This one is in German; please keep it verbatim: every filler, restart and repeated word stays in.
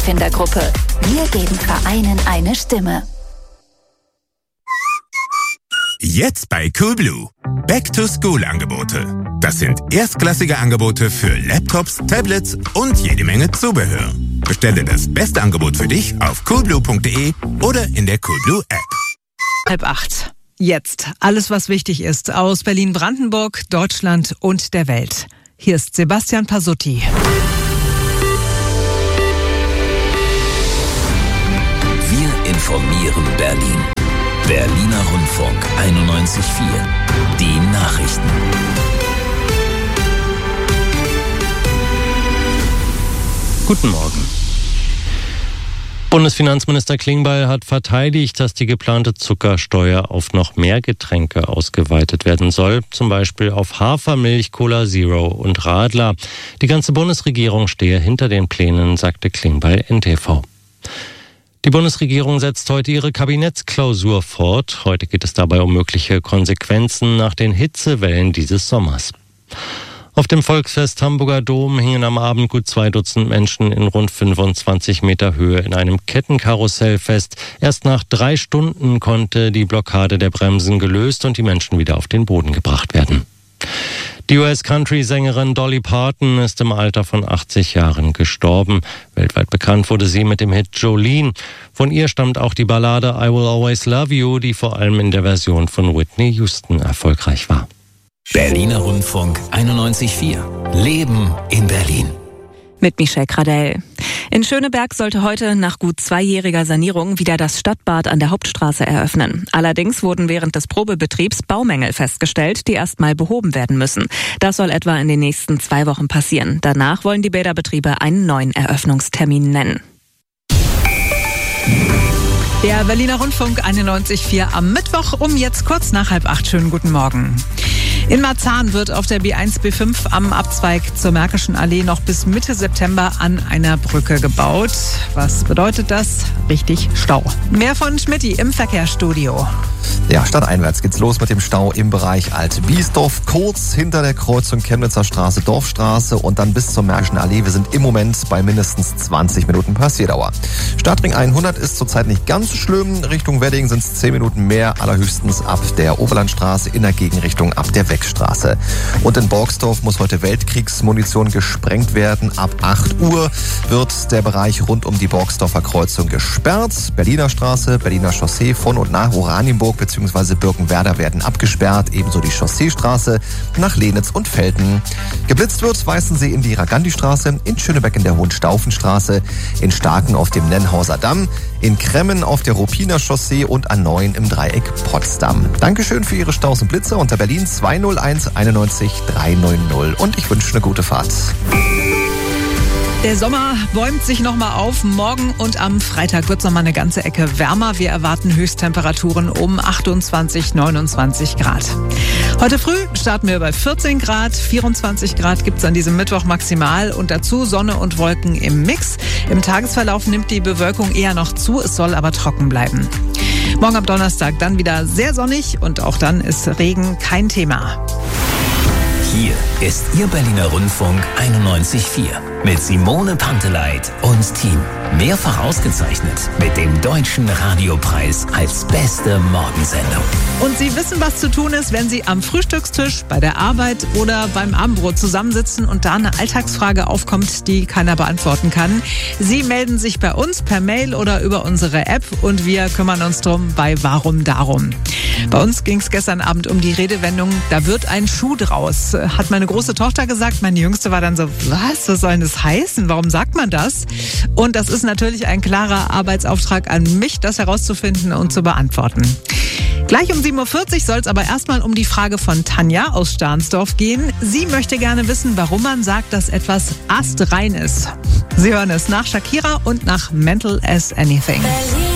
Pfadfindergruppe. Wir geben Vereinen eine Stimme. Jetzt bei Coolblue. Back-to-School-Angebote. Das sind erstklassige Angebote für Laptops, Tablets und jede Menge Zubehör. Bestelle das beste Angebot für dich auf coolblue punkt de oder in der Coolblue-App. Halb acht. Jetzt alles, was wichtig ist aus Berlin-Brandenburg, Deutschland und der Welt. Hier ist Sebastian Pasutti. Wir informieren Berlin. Berliner Rundfunk einundneunzig Komma vier. Die Nachrichten. Guten Morgen. Bundesfinanzminister Klingbeil hat verteidigt, dass die geplante Zuckersteuer auf noch mehr Getränke ausgeweitet werden soll, zum Beispiel auf Hafermilch, Cola Zero und Radler. Die ganze Bundesregierung stehe hinter den Plänen, sagte Klingbeil N T V. Die Bundesregierung setzt heute ihre Kabinettsklausur fort. Heute geht es dabei um mögliche Konsequenzen nach den Hitzewellen dieses Sommers. Auf dem Volksfest Hamburger Dom hingen am Abend gut zwei Dutzend Menschen in rund fünfundzwanzig Meter Höhe in einem Kettenkarussell fest. Erst nach drei Stunden konnte die Blockade der Bremsen gelöst und die Menschen wieder auf den Boden gebracht werden. Die U S-Country-Sängerin Dolly Parton ist im Alter von achtzig Jahren gestorben. Weltweit bekannt wurde sie mit dem Hit Jolene. Von ihr stammt auch die Ballade I Will Always Love You, die vor allem in der Version von Whitney Houston erfolgreich war. Berliner Rundfunk einundneunzig Komma vier. Leben in Berlin. Mit Michelle Kradell. In Schöneberg sollte heute nach gut zweijähriger Sanierung wieder das Stadtbad an der Hauptstraße eröffnen. Allerdings wurden während des Probebetriebs Baumängel festgestellt, die erstmal behoben werden müssen. Das soll etwa in den nächsten zwei Wochen passieren. Danach wollen die Bäderbetriebe einen neuen Eröffnungstermin nennen. Der Berliner Rundfunk einundneunzig Komma vier am Mittwoch um jetzt kurz nach halb acht. Schönen guten Morgen. In Marzahn wird auf der B eins B fünf am Abzweig zur Märkischen Allee noch bis Mitte September an einer Brücke gebaut. Was bedeutet das? Richtig Stau. Mehr von Schmidti im Verkehrsstudio. Ja, stadteinwärts geht's los mit dem Stau im Bereich Alt-Biesdorf, kurz hinter der Kreuzung Chemnitzer Straße, Dorfstraße und dann bis zur Märkischen Allee. Wir sind im Moment bei mindestens zwanzig Minuten Passierdauer. Stadtring hundert ist zurzeit nicht ganz so schlimm. Richtung Wedding sind es zehn Minuten mehr, allerhöchstens ab der Oberlandstraße, in der Gegenrichtung ab der Wegstraße. Und in Borgsdorf muss heute Weltkriegsmunition gesprengt werden. Ab acht Uhr wird der Bereich rund um die Borgsdorfer Kreuzung gesperrt. Berliner Straße, Berliner Chaussee von und nach Oranienburg bzw. Birkenwerder werden abgesperrt, ebenso die Chausseestraße nach Lenitz und Velten. Geblitzt wird Weißensee in die Ragandistraße, in Schönebeck in der Hohenstaufenstraße, in Starken auf dem Nennhauser Damm, in Kremmen auf der Ruppiner Chaussee und an Neuen im Dreieck Potsdam. Dankeschön für Ihre Staus und Blitze unter Berlin zwei null eins einundneunzig dreihundertneunzig und ich wünsche eine gute Fahrt. Der Sommer bäumt sich nochmal auf. Morgen und am Freitag wird es nochmal eine ganze Ecke wärmer. Wir erwarten Höchsttemperaturen um achtundzwanzig, neunundzwanzig Grad. Heute früh starten wir bei vierzehn Grad. vierundzwanzig Grad gibt es an diesem Mittwoch maximal und dazu Sonne und Wolken im Mix. Im Tagesverlauf nimmt die Bewölkung eher noch zu, es soll aber trocken bleiben. Morgen am Donnerstag dann wieder sehr sonnig und auch dann ist Regen kein Thema. Hier ist Ihr Berliner Rundfunk einundneunzig Komma vier mit Simone Panteleit und Team. Mehrfach ausgezeichnet mit dem Deutschen Radiopreis als beste Morgensendung. Und Sie wissen, was zu tun ist, wenn Sie am Frühstückstisch, bei der Arbeit oder beim Abendbrot zusammensitzen und da eine Alltagsfrage aufkommt, die keiner beantworten kann. Sie melden sich bei uns per Mail oder über unsere App und wir kümmern uns drum bei Warum Darum. Bei uns ging es gestern Abend um die Redewendung, da wird ein Schuh draus. Hat meine große Tochter gesagt, meine Jüngste war dann so, was, was soll denn das heißen? Warum sagt man das? Und das ist natürlich ein klarer Arbeitsauftrag an mich, das herauszufinden und zu beantworten. Gleich um sieben Uhr vierzig soll es aber erstmal um die Frage von Tanja aus Stahnsdorf gehen. Sie möchte gerne wissen, warum man sagt, dass etwas astrein ist. Sie hören es nach Shakira und nach Mental as Anything.